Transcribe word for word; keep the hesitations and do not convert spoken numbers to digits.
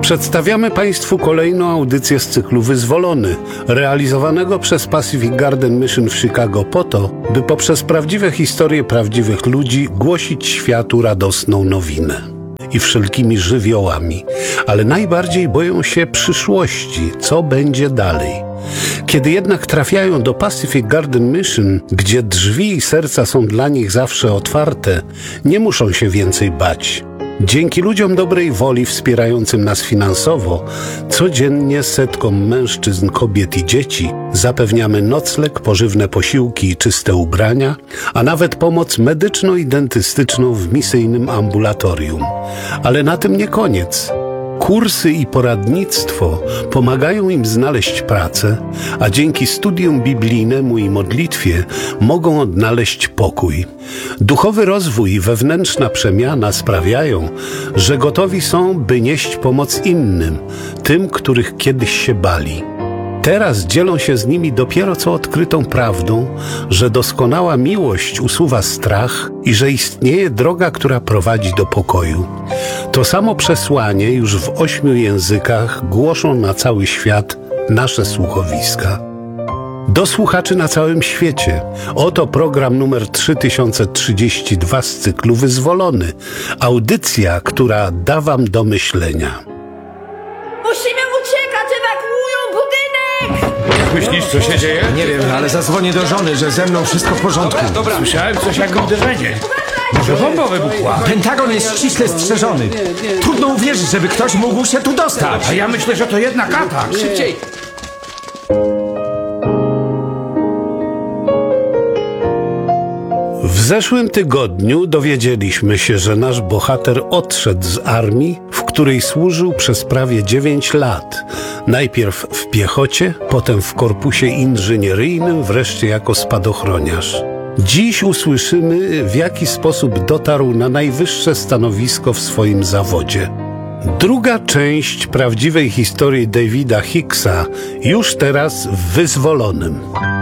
Przedstawiamy Państwu kolejną audycję z cyklu Wyzwolony, realizowanego przez Pacific Garden Mission w Chicago po to, by poprzez prawdziwe historie prawdziwych ludzi głosić światu radosną nowinę. I wszelkimi żywiołami, ale najbardziej boją się przyszłości, co będzie dalej. Kiedy jednak trafiają do Pacific Garden Mission, gdzie drzwi i serca są dla nich zawsze otwarte, nie muszą się więcej bać. Dzięki ludziom dobrej woli wspierającym nas finansowo, codziennie setkom mężczyzn, kobiet i dzieci zapewniamy nocleg, pożywne posiłki i czyste ubrania, a nawet pomoc medyczną i dentystyczną w misyjnym ambulatorium. Ale na tym nie koniec. Kursy i poradnictwo pomagają im znaleźć pracę, a dzięki studium biblijnemu i modlitwie mogą odnaleźć pokój. Duchowy rozwój i wewnętrzna przemiana sprawiają, że gotowi są, by nieść pomoc innym, tym, których kiedyś się bali. Teraz dzielą się z nimi dopiero co odkrytą prawdą, że doskonała miłość usuwa strach i że istnieje droga, która prowadzi do pokoju. To samo przesłanie już w ośmiu językach głoszą na cały świat nasze słuchowiska. Do słuchaczy na całym świecie. Oto program numer trzy tysiące trzydzieści dwa z cyklu Wyzwolony. Audycja, która da wam do myślenia. Musimy uciekać, ewakuują budynek! Myślisz, co się dzieje? Nie wiem, ale zadzwonię do żony, że ze mną wszystko w porządku. Dobra, słyszałem coś jak uderzenie. Może bomba wybuchła? Pentagon jest ściśle strzeżony. Trudno uwierzyć, żeby ktoś mógł się tu dostać. A ja myślę, że to jednak atak. Szybciej! W zeszłym tygodniu dowiedzieliśmy się, że nasz bohater odszedł z armii, w której służył przez prawie dziewięć lat. Najpierw w piechocie, potem w korpusie inżynieryjnym, wreszcie jako spadochroniarz. Dziś usłyszymy, w jaki sposób dotarł na najwyższe stanowisko w swoim zawodzie. Druga część prawdziwej historii Davida Hicksa już teraz w Wyzwolonym.